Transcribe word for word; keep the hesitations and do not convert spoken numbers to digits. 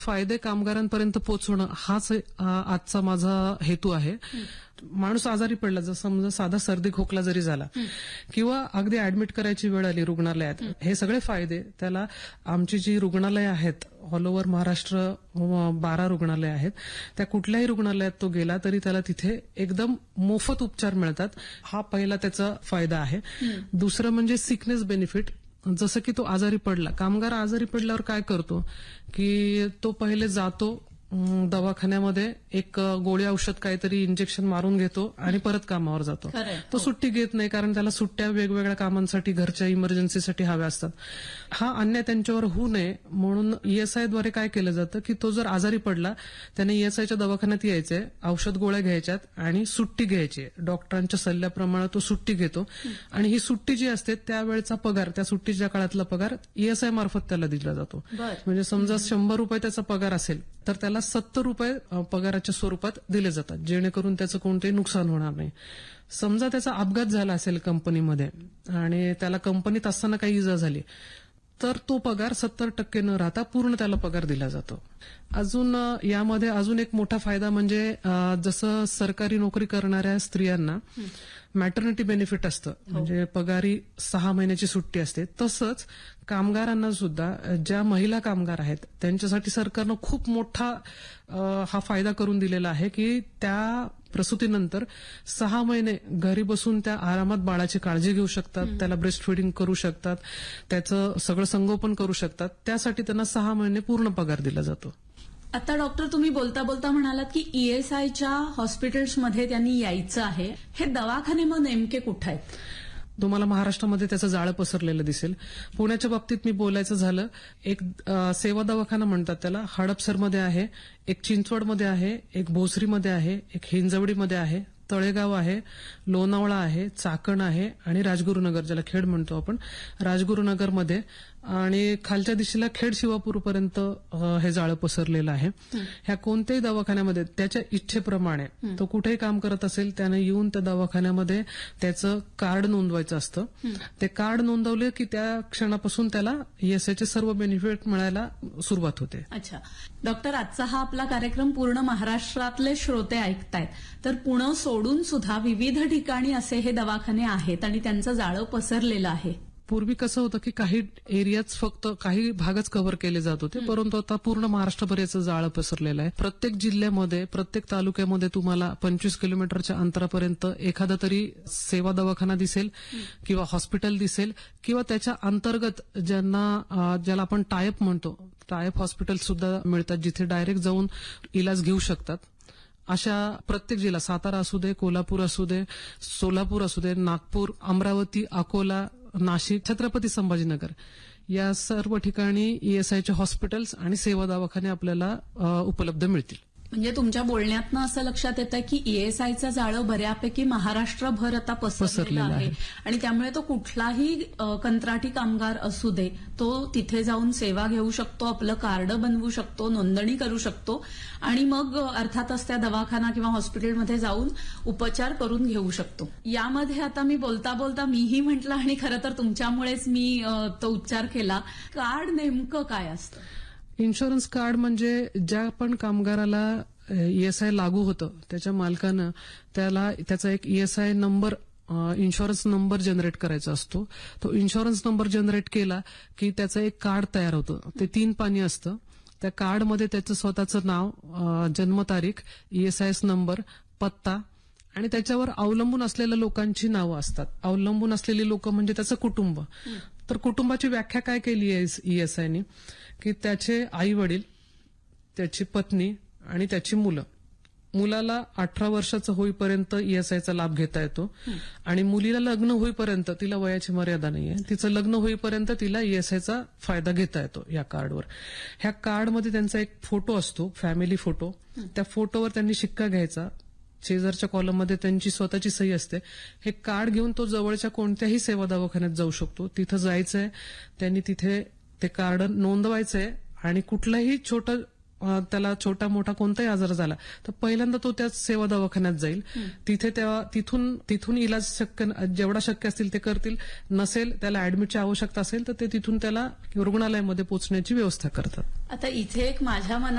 फायदे कामगारांपर्यंत पोहोचवणं हाच आजचा माझा हेतू आहे. माणूस आजारी पडला, जर समजा साधा सर्दी खोकला जरी झाला किंवा अगदी ऍडमिट करायची वेळ आली रुग्णालयात, हे सगळे फायदे त्याला आमची जी रुग्णालय आहेत ऑल ओव्हर महाराष्ट्र बारा रुग्णालय आहेत, त्या कुठल्याही रुग्णालयात तो गेला तरी त्याला तिथे एकदम मोफत उपचार मिळतात. हा पहिला त्याचा फायदा आहे. दुसरं म्हणजे सिकनेस बेनिफिट. जसं की तो आजारी पडला, कामगार आजारी पडल्यावर काय करतो की तो पहिले जातो दवाखान्यामध्ये, एक गोळी औषध काहीतरी इंजेक्शन मारून घेतो आणि परत कामावर जातो. तो सुट्टी घेत नाही, कारण त्याला सुट्ट्या वेगवेगळ्या कामांसाठी घरच्या इमर्जन्सीसाठी हव्या असतात. हा अन्याय त्यांच्यावर होऊ नये म्हणून ईएसआय द्वारे काय केलं जातं की तो जर आजारी पडला त्याने ईएसआयच्या दवाखान्यात यायचंय, औषध गोळ्या घ्यायच्यात आणि सुट्टी घ्यायची. डॉक्टरांच्या सल्ल्याप्रमाणे तो सुट्टी घेतो आणि ही सुट्टी जी असते त्यावेळेचा पगार, त्या सुट्टीच्या काळातला पगार ईएसआय मार्फत त्याला दिला जातो. म्हणजे समजा शंभर रुपये त्याचा पगार असेल तर त्याला सत्तर रुपये पगाराच्या स्वरूपात दिले जातात, जेणेकरून त्याचं कोणतेही नुकसान होणार नाही. समजा त्याचा अपघात झाला असेल कंपनीमध्ये आणि त्याला कंपनीत असताना काही इजा झाली तर तो पगार सत्तर टक्के न राहता पूर्ण त्याला पगार दिला जातो. अजून यामध्ये अजून एक मोठा फायदा म्हणजे जसं सरकारी नोकरी करणाऱ्या स्त्रियांना मॅटर्निटी बेनिफिट असतं, म्हणजे पगारी सहा महिन्याची सुट्टी असते, तसंच कामगारांना सुद्धा, ज्या महिला कामगार आहेत त्यांच्यासाठी सरकारनं खूप मोठा हा फायदा करून दिलेला आहे की त्या प्रसूतीनंतर सहा महिने घरी बसून त्या आरामात बाळाची काळजी घेऊ शकतात, त्याला ब्रेस्ट फिडिंग करू शकतात, त्याचं सगळं संगोपन करू शकतात. त्यासाठी त्यांना सहा महिने पूर्ण पगार दिला जातो. आता डॉक्टर, तुम्ही बोलता बोलता म्हणालात की ईएसआयच्या हॉस्पिटल्समध्ये त्यांनी यायचं आहे. हे दवाखाने मग नेमके कुठे आहेत? तुम्हाला महाराष्ट्रामध्ये त्याचं जाळं पसरलेलं दिसेल. पुण्याच्या बाबतीत मी बोलायचं झालं, एक सेवा दवाखाना म्हणतात त्याला, हडपसरमध्ये आहे, एक चिंचवडमध्ये आहे, एक भोसरीमध्ये आहे, एक हिंजवडीमध्ये आहे, तळेगाव आहे, लोणावळा आहे, चाकण आहे आणि राजगुरुनगर, ज्याला खेड म्हणतो आपण, राजगुरुनगरमध्ये आणि खालच्या दिशेला खेड शिवापूरपर्यंत हे जाळं पसरलेलं आहे. ह्या कोणत्याही दवाखान्यामध्ये त्याच्या इच्छेप्रमाणे तो कुठेही काम करत असेल त्याने येऊन त्या दवाखान्यामध्ये त्याचं कार्ड नोंदवायचं असतं. ते कार्ड नोंदवले की त्या क्षणापासून त्याला ईएसआयचे सर्व बेनिफिट मिळायला सुरुवात होते. अच्छा डॉक्टर, आजचा हा आपला कार्यक्रम पूर्ण महाराष्ट्रातले श्रोते ऐकतायत, तर पुणे सोडून सुद्धा विविध ठिकाणी असे हे दवाखाने आहेत आणि त्यांचं जाळं पसरलेलं आहे. पूर्वी कसं होतं की काही एरियाच फक्त काही भागच कव्हर केले जात होते, परंतु आता पूर्ण महाराष्ट्रभर याचं जाळं पसरलेलं आहे. प्रत्येक जिल्ह्यामध्ये, प्रत्येक तालुक्यामध्ये तुम्हाला पंचवीस किलोमीटरच्या अंतरापर्यंत एखादा तरी सेवा दवाखाना दिसेल किंवा हॉस्पिटल दिसेल किंवा त्याच्या अंतर्गत ज्यांना ज्याला आपण टायप म्हणतो, टायप हॉस्पिटल सुद्धा मिळतात, जिथे डायरेक्ट जाऊन इलाज घेऊ शकतात. अशा प्रत्येक जिल्हा, सातारा असू दे, कोल्हापूर असू दे, सोलापूर असू दे, नागपूर, अमरावती, अकोला, नाशिक, छत्रपती संभाजीनगर या सर्व ठिकाणी ईएसआयचे हॉस्पिटल्स आणि सेवा दवाखाने आपल्याला उपलब्ध मिळतील. म्हणजे तुमच्या बोलण्यातनं असं लक्षात येतं की ईएसआयचं जाळं बऱ्यापैकी महाराष्ट्रभर आता पसरलेलं आहे आणि त्यामुळे तो कुठलाही कंत्राटी कामगार असू दे तो तिथे जाऊन सेवा घेऊ शकतो, आपलं कार्ड बनवू शकतो, नोंदणी करू शकतो आणि मग अर्थातच त्या दवाखाना किंवा हॉस्पिटलमध्ये जाऊन उपचार करून घेऊ शकतो. यामध्ये आता मी बोलता बोलता मीही म्हटलं आणि खरं तर तुमच्यामुळेच मी तो उच्चार केला, कार्ड नेमकं काय असतं? इन्शुरन्स कार्ड म्हणजे ज्या पण कामगाराला ईएसआय लागू होतं त्याच्या मालकानं त्याला त्याचा एक ESI number, insurance number generate करायचा असतो. तो इन्शुरन्स नंबर जनरेट केला की त्याचं एक कार्ड तयार होतं. ते तीन पानी असतं. त्या कार्डमध्ये त्याचं स्वतःचं नाव, जन्मतारीख, ईएसआयएस नंबर, पत्ता आणि त्याच्यावर अवलंबून असलेल्या लोकांची नावं असतात. अवलंबून असलेली लोक म्हणजे त्याचं कुटुंब. तर कुटुंबाची व्याख्या काय केली आहे ईएसआयने की त्याचे आई वडील, त्याची पत्नी आणि त्याची मुलं. मुलाला अठरा वर्षाचं होईपर्यंत ईएसआयचा लाभ घेता येतो आणि मुलीला लग्न होईपर्यंत, तिला वयाची मर्यादा नाहीये, तिचं लग्न होईपर्यंत तिला ईएसआयचा फायदा घेता येतो या कार्डवर. ह्या कार्डमध्ये त्यांचा एक फोटो असतो, फॅमिली फोटो. त्या फोटोवर त्यांनी शिक्का घ्यायचा, शेजारच्या कॉलममध्ये त्यांची स्वतःची सही असते. हे कार्ड घेऊन तो जवळच्या कोणत्याही सेवा दवाखान्यात जाऊ शकतो. तिथं जायचंय, त्यांनी तिथे ते कार्ड नोंदवायचंय आणि कुठलाही छोटं अ, त्याला छोटा मोठा कोणताही आजार झाला तर पहिल्यांदा तो त्या सेवा दवाखान्यात जाईल. तिथे त्या तिथून तिथून इलाज शक्य जेवढा शक्य असतील ते करतील. नसेल त्याला ऍडमिटची आवश्यकता असेल तर ते तिथून त्याला रुग्णालयामध्ये पोहोचण्याची व्यवस्था करतात. आता इथे एक माझ्या मनात